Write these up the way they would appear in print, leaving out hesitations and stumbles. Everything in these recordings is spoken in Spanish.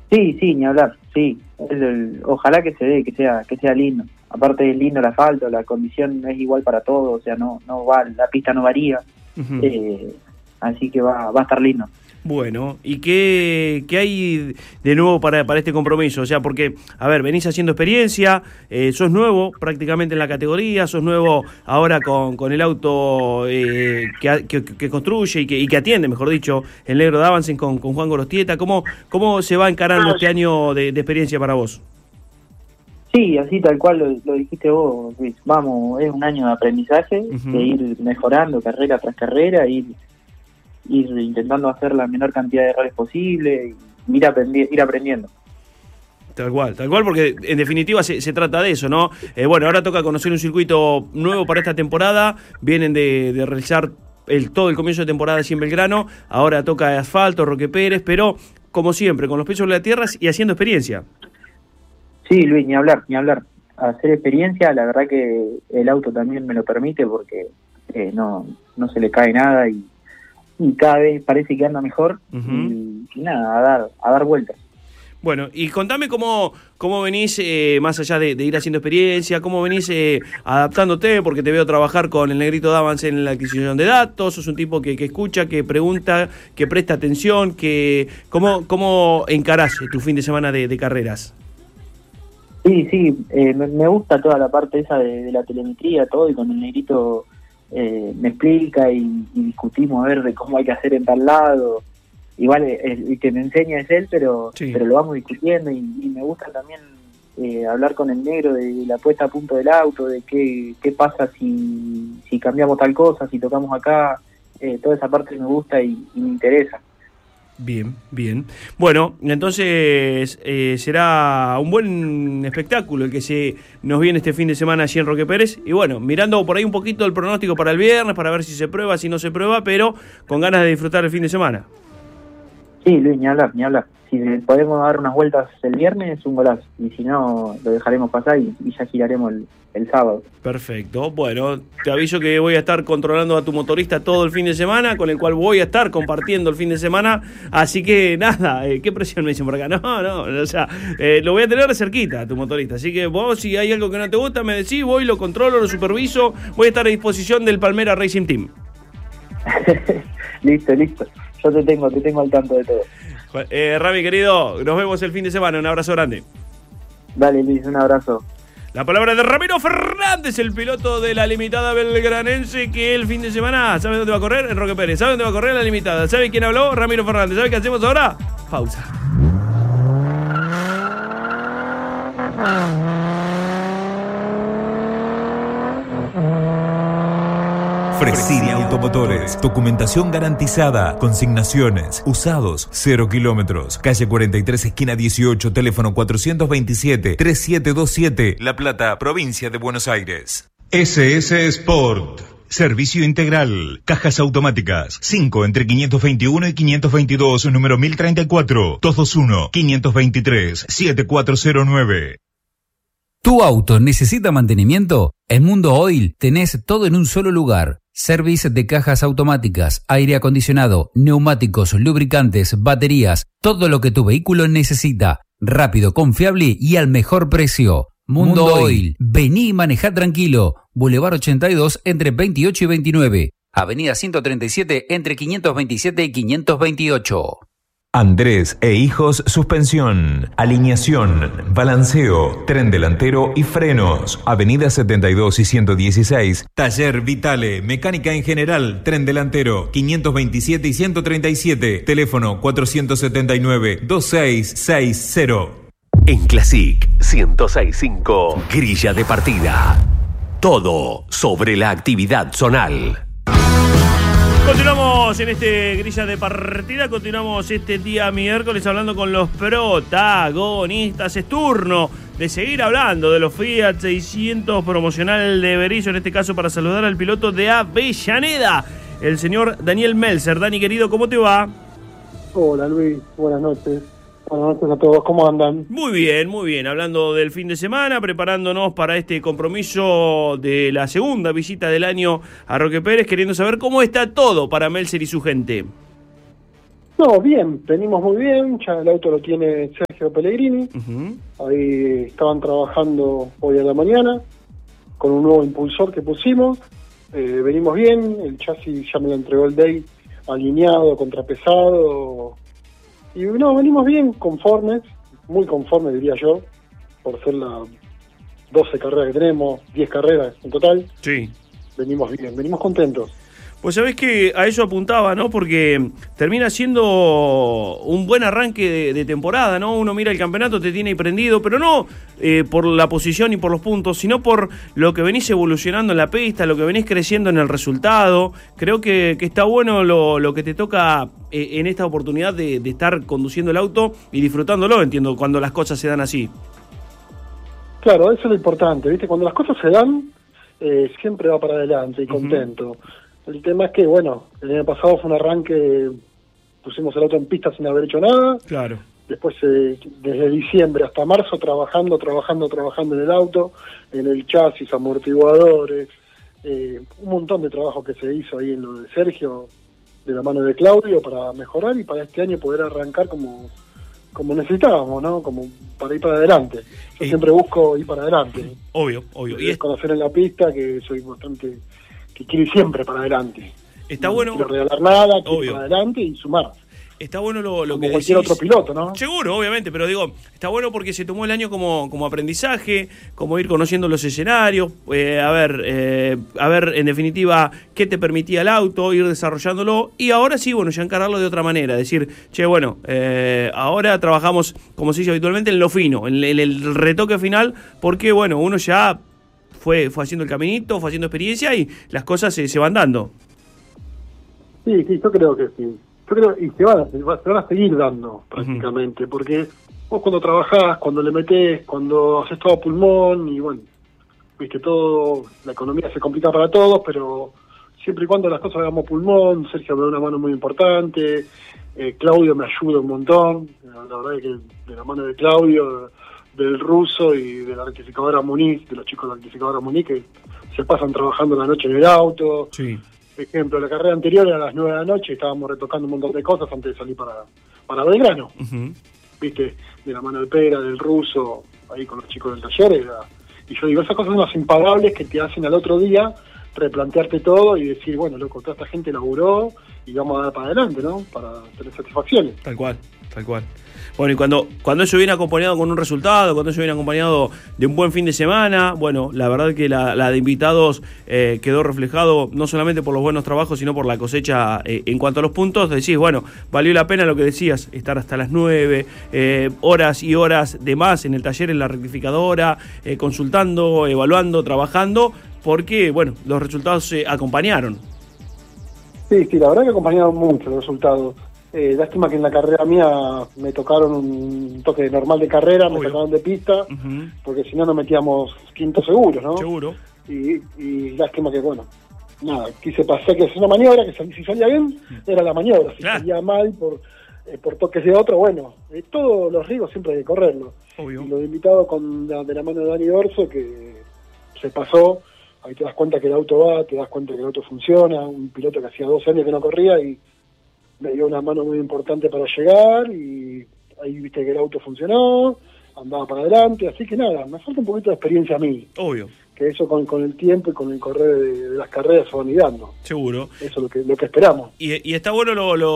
Sí, sí, ni hablar, sí. Ojalá que se dé, que sea lindo. Aparte es lindo el asfalto, la condición es igual para todos, o sea, no va, la pista no varía, Uh-huh. así que va a estar lindo. Bueno, ¿y qué hay de nuevo para este compromiso? O sea, porque, a ver, venís haciendo experiencia, sos nuevo prácticamente en la categoría, sos nuevo ahora con el auto que construye y que atiende, mejor dicho, el Negro Davansen con Juan Gorostieta. ¿Cómo se va encarando este año de experiencia para vos? Sí, así tal cual lo dijiste vos, Luis. Vamos, es un año de aprendizaje, Uh-huh. de ir mejorando carrera tras carrera, ir intentando hacer la menor cantidad de errores posible y ir aprendiendo. Tal cual, porque en definitiva se trata de eso, ¿no? Bueno, ahora toca conocer un circuito nuevo para esta temporada, vienen de realizar todo el comienzo de temporada así en Belgrano, ahora toca asfalto, Roque Pérez, pero como siempre, con los pies sobre la tierra y haciendo experiencia. Sí, Luis, ni hablar. Hacer experiencia, la verdad que el auto también me lo permite porque no se le cae nada y cada vez parece que anda mejor. Uh-huh. y nada, a dar vueltas. Bueno, y contame cómo venís, más allá de ir haciendo experiencia, cómo venís adaptándote, porque te veo trabajar con el Negrito Davansen en la adquisición de datos, sos un tipo que escucha, que pregunta, que presta atención, ¿cómo encarás tu fin de semana de carreras? Sí, me gusta toda la parte esa de la telemetría, todo, y con el Negrito me explica y discutimos a ver de cómo hay que hacer en tal lado. Igual el que me enseña es él, pero lo vamos discutiendo y me gusta también hablar con el negro de la puesta a punto del auto, de qué pasa si cambiamos tal cosa, si tocamos acá. Toda esa parte me gusta y me interesa. Bien. Bueno, entonces será un buen espectáculo el que se nos viene este fin de semana allí en Roque Pérez. Y bueno, mirando por ahí un poquito el pronóstico para el viernes, para ver si se prueba, si no se prueba, pero con ganas de disfrutar el fin de semana. Sí, Luis, ni hablar. Si podemos dar unas vueltas el viernes, un golazo. Y si no, lo dejaremos pasar y ya giraremos el sábado. Perfecto. Bueno, te aviso que voy a estar controlando a tu motorista todo el fin de semana, con el cual voy a estar compartiendo el fin de semana. Así que nada, ¿qué presión me dicen por acá? No, o sea, lo voy a tener de cerquita a tu motorista. Así que vos, si hay algo que no te gusta, me decís, voy, lo controlo, lo superviso. Voy a estar a disposición del Palmera Racing Team. Listo. Yo te tengo al tanto de todo. Rami, querido, nos vemos el fin de semana. Un abrazo grande. Dale, Luis, un abrazo. La palabra de Ramiro Fernández, el piloto de la limitada belgranense, que el fin de semana, ¿sabe dónde va a correr? En Roque Pérez. ¿Sabe dónde va a correr la limitada? ¿Sabe quién habló? Ramiro Fernández. ¿Sabe qué hacemos ahora? Pausa. Fresini Automotores, documentación garantizada, consignaciones, usados, 0 kilómetros, calle 43, esquina 18, teléfono 427-3727, La Plata, provincia de Buenos Aires. SS Sport, servicio integral, cajas automáticas, 5 entre 521 y 522, número 1034, 221-523-7409. ¿Tu auto necesita mantenimiento? En Mundo Oil tenés todo en un solo lugar. Service de cajas automáticas, aire acondicionado, neumáticos, lubricantes, baterías, todo lo que tu vehículo necesita. Rápido, confiable y al mejor precio. Mundo Oil. Vení y manejá tranquilo. Boulevard 82 entre 28 y 29. Avenida 137 entre 527 y 528. Andrés e Hijos Suspensión, alineación, balanceo, tren delantero y frenos. Avenida 72 y 116. Taller Vitale, mecánica en general, tren delantero, 527 y 137. Teléfono 479-2660. En Classic 106.5, grilla de partida. Todo sobre la actividad zonal. Continuamos en este grilla de partida, continuamos este día miércoles hablando con los protagonistas. Es turno de seguir hablando de los Fiat 600 promocional de Berisso, en este caso para saludar al piloto de Avellaneda, el señor Daniel Melzer. Dani, querido, ¿cómo te va? Hola, Luis, buenas noches. Buenas noches a todos, ¿cómo andan? Muy bien, hablando del fin de semana, preparándonos para este compromiso de la segunda visita del año a Roque Pérez, queriendo saber cómo está todo para Melzer y su gente. No, bien, venimos muy bien, ya el auto lo tiene Sergio Pellegrini, ahí estaban trabajando hoy a la mañana con un nuevo impulsor que pusimos, venimos bien, el chasis ya me lo entregó el Day alineado, contrapesado, y no, venimos bien, conformes, muy conformes diría yo, por ser las 12 carreras que tenemos, 10 carreras en total. Sí. Venimos bien, venimos contentos. Pues sabés que a eso apuntaba, ¿no? Porque termina siendo un buen arranque de temporada, ¿no? Uno mira el campeonato, te tiene ahí prendido, pero no por la posición y por los puntos, sino por lo que venís evolucionando en la pista, lo que venís creciendo en el resultado. Creo que está bueno lo que te toca en esta oportunidad de estar conduciendo el auto y disfrutándolo, entiendo, cuando las cosas se dan así. Claro, eso es lo importante, ¿viste? Cuando las cosas se dan, siempre va para adelante y contento. El tema es que, bueno, el año pasado fue un arranque, pusimos el auto en pista sin haber hecho nada. Claro. Después, desde diciembre hasta marzo, trabajando en el auto, en el chasis, amortiguadores, un montón de trabajo que se hizo ahí en lo de Sergio, de la mano de Claudio, para mejorar y para este año poder arrancar como necesitábamos, ¿no? Como para ir para adelante. Yo siempre busco ir para adelante. Obvio. Y es conocer en la pista, que soy bastante... que quiero ir siempre para adelante. Está bueno. No quiero regalar nada, quiero ir para adelante y sumar. Está bueno lo como que cualquier decís. otro piloto, ¿no? Seguro, obviamente, pero digo, está bueno porque se tomó el año como aprendizaje, como ir conociendo los escenarios, a ver, en definitiva, qué te permitía el auto, ir desarrollándolo, y ahora sí, bueno, ya encararlo de otra manera, decir, che, bueno, ahora trabajamos, como se dice habitualmente, en lo fino, en el retoque final, porque, bueno, uno ya fue haciendo el caminito, fue haciendo experiencia y las cosas se van dando. Sí, yo creo que sí. Yo creo, y se van a seguir dando prácticamente, porque vos cuando trabajás, cuando le metés, cuando haces todo a pulmón, y bueno, viste, todo, la economía se complica para todos, pero siempre y cuando las cosas hagamos pulmón, Sergio me da una mano muy importante, Claudio me ayuda un montón, la verdad es que de la mano de Claudio, del ruso y de la rectificadora Muniz, de los chicos de la rectificadora Muniz, que se pasan trabajando la noche en el auto. Sí. Por ejemplo, la carrera anterior era a las 9 de la noche, estábamos retocando un montón de cosas antes de salir para Belgrano. Viste, de la mano de Pera, del ruso, ahí con los chicos del taller. Y yo digo, esas cosas son las impagables que te hacen al otro día replantearte todo y decir, bueno, loco, toda esta gente laburó y vamos a dar para adelante, ¿no? Para tener satisfacciones. Tal cual. Bueno, y cuando eso viene acompañado con un resultado, cuando eso viene acompañado de un buen fin de semana, bueno, la verdad que la de invitados quedó reflejado no solamente por los buenos trabajos, sino por la cosecha en cuanto a los puntos. Decís, bueno, valió la pena lo que decías, estar hasta las 9, horas y horas de más en el taller, en la rectificadora, consultando, evaluando, trabajando, porque, bueno, los resultados se acompañaron. Sí, la verdad que acompañaron mucho los resultados. Lástima que en la carrera mía me tocaron un toque normal de carrera, me tocaron de pista, porque si no nos metíamos quinto seguros, ¿no? Seguro. Y lástima que, bueno, nada, quise pasar que es una maniobra que si salía bien, era la maniobra, si salía mal por toques de otro, bueno, todos los riesgos siempre hay que correrlos. Obvio. Y lo de invitado de la mano de Dani Dorso, que se pasó, ahí te das cuenta que el auto va, te das cuenta que el auto funciona, un piloto que hacía 12 años que no corría y me dio una mano muy importante para llegar y ahí viste que el auto funcionó, andaba para adelante, así que nada, me falta un poquito de experiencia a mí. Obvio. Que eso con el tiempo y con el correr de las carreras se van dando. Seguro. Eso es lo que esperamos. Y está bueno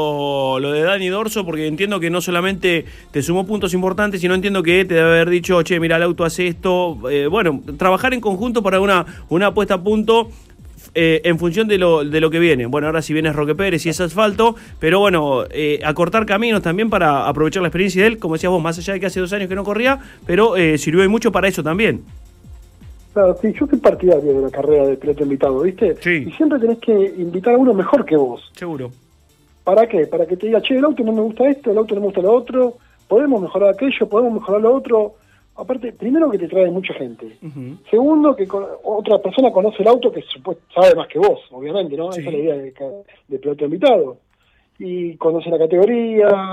lo de Dani Dorso, porque entiendo que no solamente te sumó puntos importantes, sino entiendo que te debe haber dicho, che, mira, el auto hace esto. Bueno, trabajar en conjunto para una puesta a punto en función de lo que viene. Bueno, ahora si viene es Roque Pérez y es asfalto, pero bueno, acortar caminos también para aprovechar la experiencia de él, como decías vos, más allá de que hace 2 años que no corría, pero sirvió mucho para eso también. Claro, sí, yo soy partidario de la carrera de piloto invitado, ¿viste? Sí. Y siempre tenés que invitar a uno mejor que vos. Seguro. ¿Para qué? Para que te diga, che, el auto no me gusta esto, el auto no me gusta lo otro, podemos mejorar aquello, podemos mejorar lo otro. Aparte, primero que te trae mucha gente. Segundo, que otra persona conoce el auto que sabe más que vos, obviamente, ¿no? Sí. Esa es la idea de piloto invitado. Y conoce la categoría,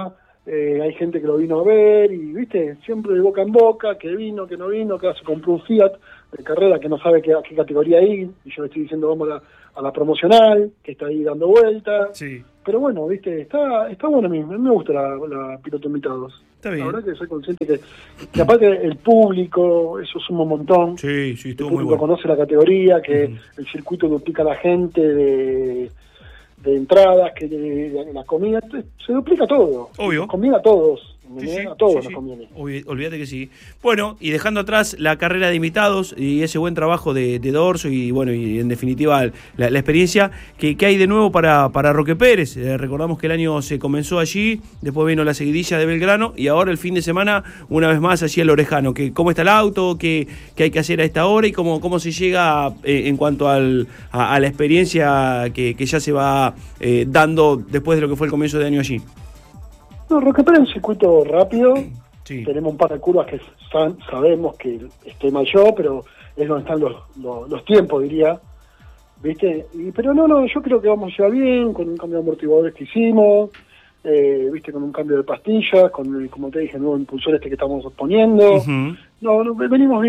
hay gente que lo vino a ver y, viste, siempre de boca en boca, que vino, que no vino, que se compró un Fiat de carrera que no sabe a qué categoría ir, y yo le estoy diciendo vamos a la promocional, que está ahí dando vueltas. Sí. Pero bueno, viste, está bueno a mí me gusta la piloto invitados. Está bien. La verdad que soy consciente que aparte el público, eso suma un montón. Sí, estuvo el muy público bueno. conoce la categoría, que el circuito duplica a la gente de entradas, que de la comida, se duplica todo. Obvio. Nos conviene a todos. Sí, a todos sí, nos sí. conviene. Olvídate que sí. Bueno, y dejando atrás la carrera de invitados y ese buen trabajo de Dorso y bueno, y en definitiva la experiencia que hay de nuevo para Roque Pérez. Recordamos que el año se comenzó allí, después vino la seguidilla de Belgrano y ahora el fin de semana una vez más allí al Orejano. ¿Cómo está el auto? ¿Qué hay que hacer a esta hora? Y cómo se llega en cuanto a la experiencia que ya se va dando después de lo que fue el comienzo de año allí. No, Roque Pérez es un circuito rápido. Sí. Tenemos un par de curvas que sabemos que estoy mal yo, pero es donde están los tiempos, diría. ¿Viste? Pero no, yo creo que vamos ya bien, con un cambio de amortiguadores que hicimos, ¿viste? Con un cambio de pastillas, con, como te dije, el nuevo impulsor que estamos poniendo. Uh-huh. No, venimos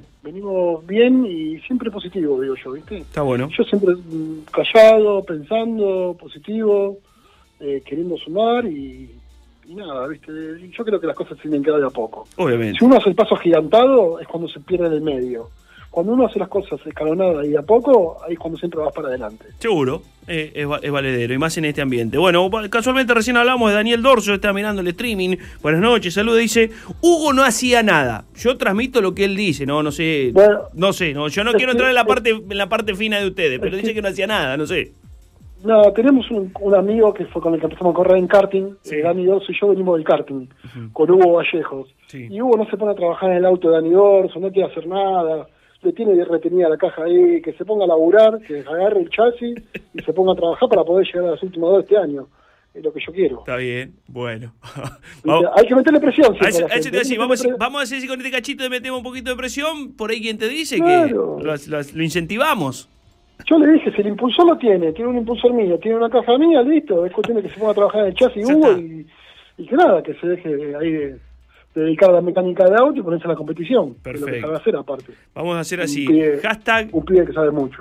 bien y siempre positivo, digo yo, ¿viste? Está bueno. Yo siempre callado, pensando, positivo, queriendo sumar y nada, ¿viste? Yo creo que las cosas tienen que dar de a poco. Obviamente. Si uno hace el paso agigantado, es cuando se pierde en el medio. Cuando uno hace las cosas escalonadas y de a poco, ahí es cuando siempre vas para adelante. Seguro, es valedero, y más en este ambiente. Bueno, casualmente recién hablamos de Daniel Dorso, está mirando el streaming. Buenas noches, saludos, dice, Hugo no hacía nada. Yo transmito lo que él dice, no sé, bueno, yo no quiero entrar en la parte fina de ustedes, pero dice que no hacía nada, no sé. No, tenemos un amigo que fue con el que empezamos a correr en karting, Sí. Dani Dorso y yo venimos del karting, con Hugo Vallejos. Sí. Y Hugo no se pone a trabajar en el auto de Dani Dorso, no quiere hacer nada, le tiene retenida la caja ahí, que se ponga a laburar, que agarre el chasis y se ponga a trabajar para poder llegar a las últimas 2 de este año. Es lo que yo quiero. Está bien, bueno. Hay que meterle presión. A eso te siempre a la gente. iba a decir, vamos a decir si con este cachito le metemos un poquito de presión, por ahí quien te dice Claro. que lo incentivamos. Yo le dije, si el impulsor lo tiene un impulsor mío, tiene una caja mía, listo, es cuestión de que se ponga a trabajar en el chasis Ya Hugo está. y que nada, que se deje ahí de dedicar a la mecánica de auto y ponerse a la competición. Que es lo que Perfecto. sabe hacer aparte. Vamos a hacer así, Un pibe- hashtag Un pibe que sabe mucho.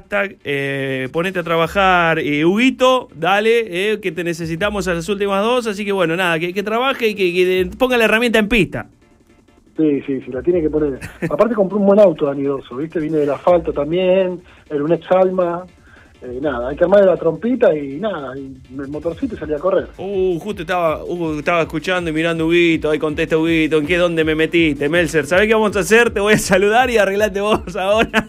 ponete a trabajar, Huguito, dale, que te necesitamos a las últimas 2, así que bueno, nada, que trabaje y que ponga la herramienta en pista. Sí, la tiene que poner. Aparte compró un buen auto Dani Dorso, ¿viste? Viene del asfalto también, el Unex Alma. Nada, hay que armarle la trompita y nada, y el motorcito y salir a correr. Justo estaba escuchando y mirando Huguito, ahí contesta Huguito, ¿en qué dónde me metiste, Melzer? ¿Sabés qué vamos a hacer? Te voy a saludar y arreglate vos ahora.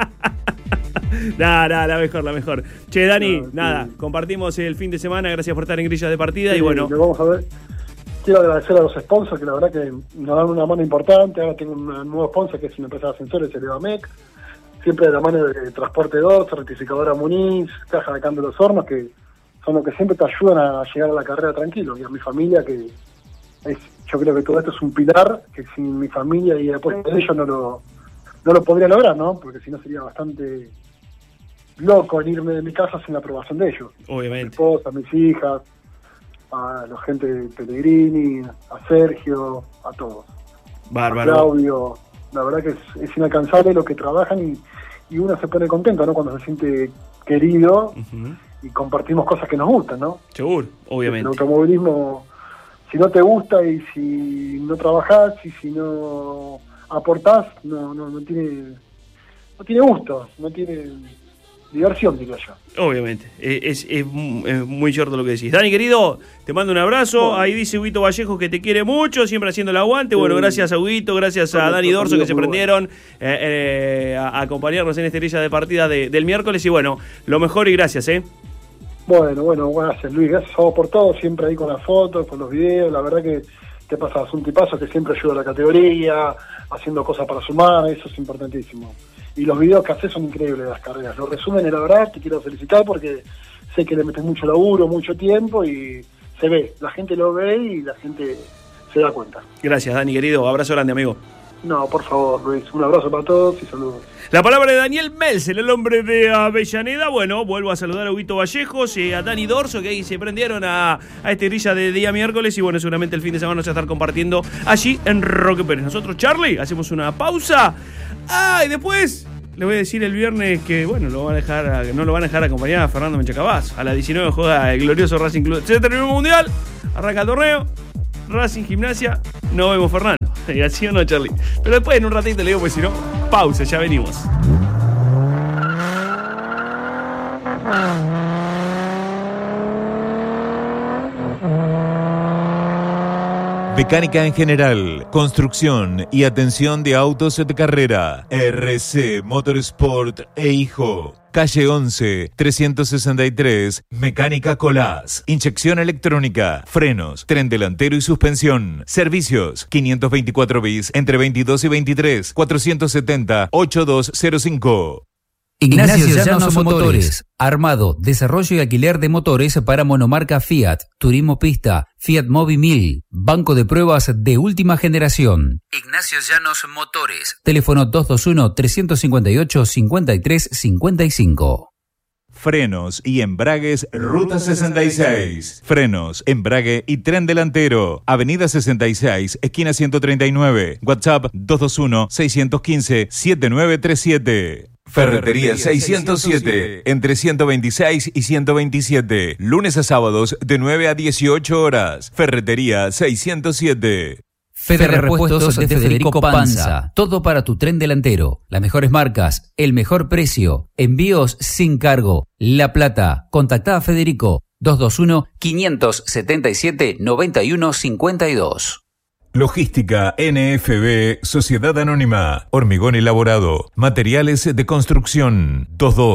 La mejor. Che, Dani, No, nada, sí. compartimos el fin de semana, gracias por estar en Grillas de Partida Sí, y bueno, lo vamos a ver. Quiero agradecer a los sponsors que la verdad que nos dan una mano importante. Ahora tengo un nuevo sponsor que es una empresa de ascensores, el Evamec. Siempre de la mano de Transporte 2, Rectificadora Muniz, Caja de Cambio de los Hornos, que son los que siempre te ayudan a llegar a la carrera tranquilo. Y a mi familia, que yo creo que todo esto es un pilar, que sin mi familia y el apoyo de ellos no lo podría lograr, ¿no? Porque si no sería bastante loco en irme de mi casa sin la aprobación de ellos. Mi obviamente. esposa, mis hijas, a la gente de Pellegrini, a Sergio, a todos. A Bárbaro. Claudio, la verdad que es inalcanzable lo que trabajan y uno se pone contento, ¿no? Cuando se siente querido Ujú. y compartimos cosas que nos gustan, ¿no? Seguro, El obviamente. automovilismo, si no te gusta y si no trabajás y si no aportás, no tiene gusto, no tiene diversión, diría yo. Obviamente, es muy cierto lo que decís. Dani, querido, te mando un abrazo. Bueno. Ahí dice Huguito Vallejos que te quiere mucho, siempre haciendo el aguante. Sí. Bueno, gracias a Huguito, gracias a Bueno, Dani Dorso que se muy prendieron a acompañarnos en esta grilla de partida del miércoles. Y bueno, lo mejor y gracias, Bueno, gracias Luis, gracias a vos por todo, siempre ahí con las fotos, con los videos, la verdad que te pasas un tipazo que siempre ayuda a la categoría, haciendo cosas para sumar, eso es importantísimo. Y los videos que haces son increíbles de las carreras, los resúmenes, la verdad, te quiero felicitar porque sé que le metes mucho laburo, mucho tiempo y se ve, la gente lo ve y la gente se da cuenta. Gracias, Dani, querido. Abrazo grande, amigo. No, por favor, Luis. Un abrazo para todos y saludos. La palabra de Daniel Melsen, el hombre de Avellaneda. Bueno, vuelvo a saludar a Huguito Vallejos y a Dani Dorso, que ahí se prendieron a este grilla de día miércoles. Y bueno, seguramente el fin de semana nos va a estar compartiendo allí en Roque Pérez. Nosotros, Charlie, hacemos una pausa. Y después le voy a decir el viernes que, bueno, no lo van a dejar acompañar a Fernando Menchacabás. A las 19 juega el glorioso Racing Club. Se terminó el Mundial, arranca el torneo, Racing Gimnasia, nos vemos, Fernando. ¿Y así o no, Charlie? Pero después en un ratito le digo, pues si no, pausa, ya venimos. Mecánica en general, construcción y atención de autos de carrera. RC Motorsport e Hijo. Calle 11, 363, Mecánica Colás. Inyección electrónica, frenos, tren delantero y suspensión. Servicios, 524 bis, entre 22 y 23, 470-8205. Ignacio Llanos Motores. Armado, desarrollo y alquiler de motores para monomarca Fiat, Turismo Pista, Fiat Mobi 1000, banco de pruebas de última generación. Ignacio Llanos Motores. Teléfono 221-358-5355. Frenos y embragues Ruta 66. Frenos, embrague y tren delantero. Avenida 66, esquina 139. WhatsApp 221-615-7937. Ferretería 607, entre 126 y 127. Lunes a sábados de 9 a 18 horas. Ferretería 607. Ferrepuestos de Federico Panza. Todo para tu tren delantero. Las mejores marcas, el mejor precio. Envíos sin cargo. La Plata. Contactá a Federico. 221-577-9152. Logística NFB, Sociedad Anónima, Hormigón Elaborado, Materiales de Construcción,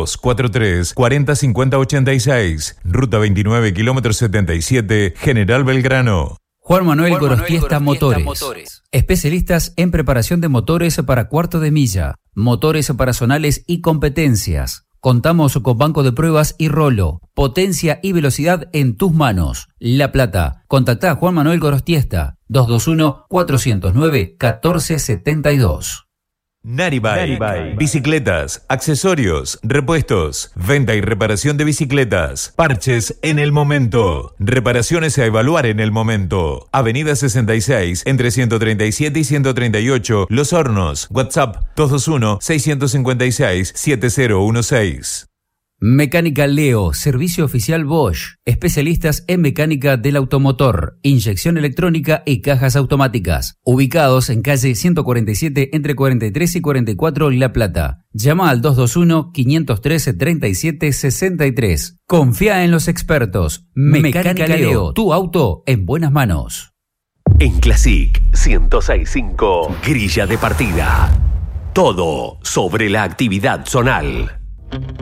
2243-405086, Ruta 29, kilómetro 77, General Belgrano. Juan Manuel Gorostiesta Motores. Especialistas en preparación de motores para cuarto de milla, motores para zonales y competencias. Contamos con banco de pruebas y rolo. Potencia y velocidad en tus manos. La Plata. Contactá a Juan Manuel Gorostiesta. 221-409-1472. Naribay. Bicicletas, accesorios, repuestos, venta y reparación de bicicletas, parches en el momento, reparaciones a evaluar en el momento. Avenida 66, entre 137 y 138, Los Hornos. WhatsApp 221-656-7016. Mecánica Leo, servicio oficial Bosch, especialistas en mecánica del automotor, inyección electrónica y cajas automáticas, ubicados en calle 147 entre 43 y 44 La Plata. Llama al 221-513-3763. Confía en los expertos. Mecánica Leo, tu auto en buenas manos. En Classic 106.5, grilla de partida. Todo sobre la actividad zonal.